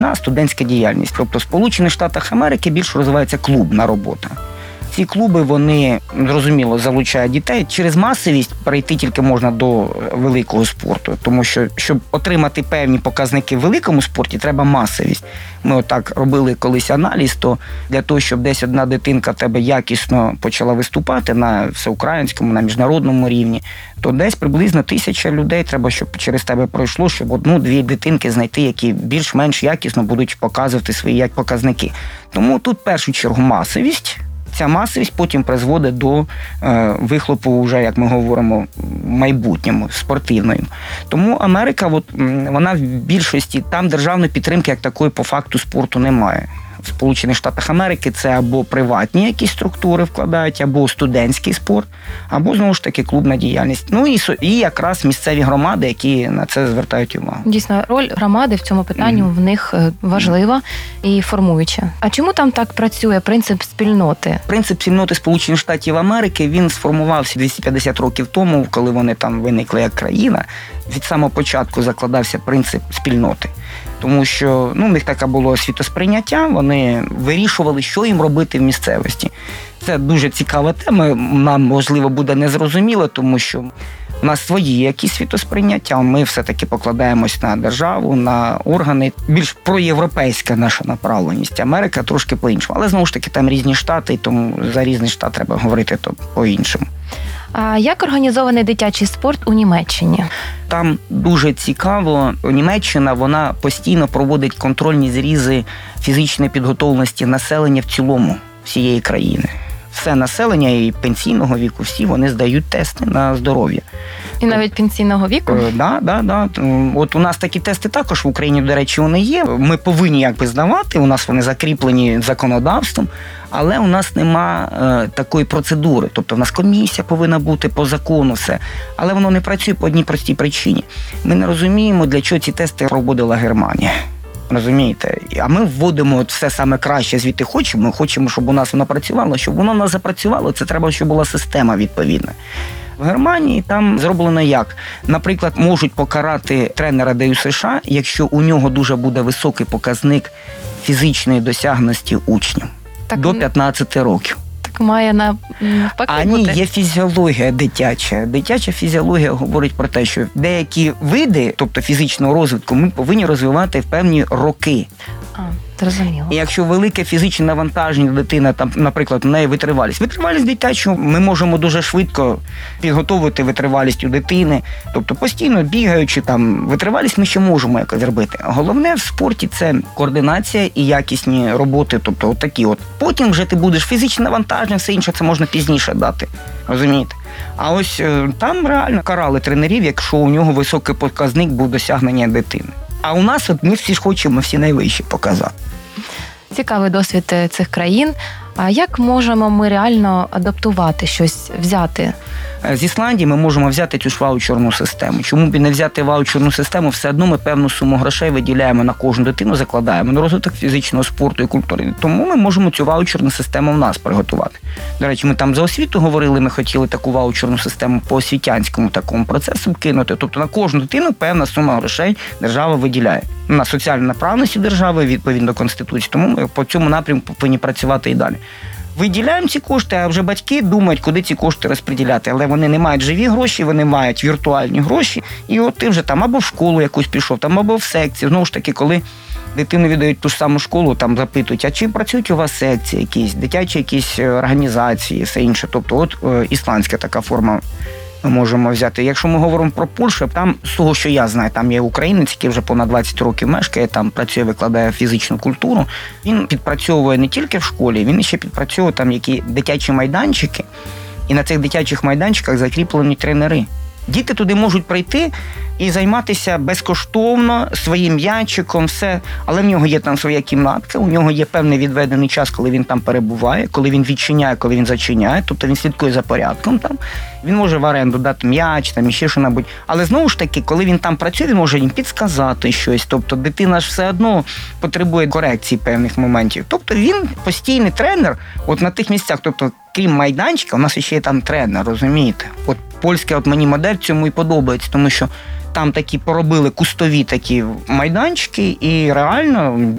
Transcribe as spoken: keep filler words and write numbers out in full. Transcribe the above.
на студентська діяльність. Тобто в Сполучених Штатах Америки більш розвивається клубна робота. Ці клуби, вони, зрозуміло, залучають дітей. Через масовість перейти тільки можна до великого спорту, тому що, щоб отримати певні показники в великому спорті, треба масовість. Ми отак робили колись аналіз, то для того, щоб десь одна дитинка в тебе якісно почала виступати на всеукраїнському, на міжнародному рівні, то десь приблизно тисяча людей треба, щоб через тебе пройшло, щоб одну-дві дитинки знайти, які більш-менш якісно будуть показувати свої показники. Тому тут в першу чергу масовість. Ця масовість потім призводить до е, вихлопу, вже, як ми говоримо, в майбутньому, спортивному. Тому Америка, от, вона в більшості, там державної підтримки як такої по факту спорту немає. В Сполучених Штатах Америки це або приватні якісь структури вкладають, або студентський спорт, або, знову ж таки, клубна діяльність. Ну і, і якраз місцеві громади, які на це звертають увагу. Дійсно, роль громади в цьому питанні mm-hmm. в них важлива і формуюча. А чому там так працює принцип спільноти? Принцип спільноти Сполучених Штатів Америки, він сформувався двісті п'ятдесят років тому, коли вони там виникли як країна. Від самого початку закладався принцип спільноти. Тому що ну, у них таке було світосприйняття, вони вирішували, що їм робити в місцевості. Це дуже цікава тема, нам, можливо, буде незрозуміло, тому що у нас свої якісь світосприйняття, ми все-таки покладаємось на державу, на органи. Більш проєвропейська наша направленість. Америка трошки по-іншому. Але, знову ж таки, там різні штати, тому за різний штат треба говорити то по-іншому. А як організований дитячий спорт у Німеччині? Там дуже цікаво. Німеччина, вона постійно проводить контрольні зрізи фізичної підготовленості населення в цілому всієї країни. Все населення і пенсійного віку, всі вони здають тести на здоров'я. І навіть пенсійного віку? Так, да, да, да. От у нас такі тести також в Україні, до речі, вони є. Ми повинні якби здавати, у нас вони закріплені законодавством, але у нас нема е, такої процедури. Тобто в нас комісія повинна бути по закону, все. Але воно не працює по одній простій причині. Ми не розуміємо, для чого ці тести проводила Германія. Розумієте? А ми вводимо все саме краще, звідти хочемо. Ми хочемо, щоб у нас воно працювало. Щоб воно у нас запрацювало, це треба, щоб була система відповідна. В Германії там зроблено як? Наприклад, можуть покарати тренера ДЮСШ, США, якщо у нього дуже буде високий показник фізичної досягності учнів. Так, до п'ятнадцяти років. Так має на навпаки А бути. ні, є фізіологія дитяча. Дитяча фізіологія говорить про те, що деякі види, тобто фізичного розвитку, ми повинні розвивати в певні роки. А, зрозуміло. І якщо велике фізичне навантаження дитина, там, наприклад, у неї витривалість. Витривалість дитячу ми можемо дуже швидко підготовити витривалість у дитини. Тобто постійно бігаючи, там, витривалість ми ще можемо якось зробити. Головне в спорті – це координація і якісні роботи. Тобто отакі от. Потім вже ти будеш фізичне навантаження, все інше це можна пізніше дати. Розумієте? А ось там реально карали тренерів, якщо у нього високий показник був досягнення дитини. А у нас от ми всі ж хочемо всі найвищі показати. Цікавий досвід цих країн. А як можемо ми реально адаптувати щось, взяти? З Ісландії ми можемо взяти цю ж ваучерну систему. Чому б і не взяти ваучерну систему? Все одно ми певну суму грошей виділяємо на кожну дитину, закладаємо на розвиток фізичного спорту і культури. Тому ми можемо цю ваучерну систему в нас приготувати. До речі, ми там за освіту говорили, ми хотіли таку ваучерну систему по освітянському такому процесу кинути. Тобто на кожну дитину певна сума грошей держава виділяє. На соціальну направленість держави, відповідно до Конституції. Тому ми по цьому напрямку повинні працювати і далі. Виділяємо ці кошти, а вже батьки думають, куди ці кошти розподіляти. Але вони не мають живі гроші, вони мають віртуальні гроші. І от ти вже там або в школу якусь пішов, там або в секцію. Знову ж таки, коли дитину віддають ту ж саму школу, там запитують, а чи працюють у вас секції якісь, дитячі якісь організації, все інше. Тобто от е, ісландська така форма ми можемо взяти. Якщо ми говоримо про Польщу, там, з того, що я знаю, там є українець, який вже понад двадцять років мешкає, там працює, викладає фізичну культуру. Він підпрацьовує не тільки в школі, він ще підпрацьовує там які дитячі майданчики, і на цих дитячих майданчиках закріплені тренери. Діти туди можуть прийти і займатися безкоштовно своїм м'ячиком, все. Але в нього є там своя кімнатка, у нього є певний відведений час, коли він там перебуває, коли він відчиняє, коли він зачиняє, тобто він слідкує за порядком там. Він може в оренду дати м'яч, там, і ще що-небудь. Але знову ж таки, коли він там працює, він може їм підсказати щось. Тобто дитина ж все одно потребує корекції певних моментів. Тобто він постійний тренер от на тих місцях. Тобто, крім майданчика, у нас ще є там тренер, розумієте? От польська от мені модель цьому і подобається, тому що там такі поробили кустові такі майданчики, і реально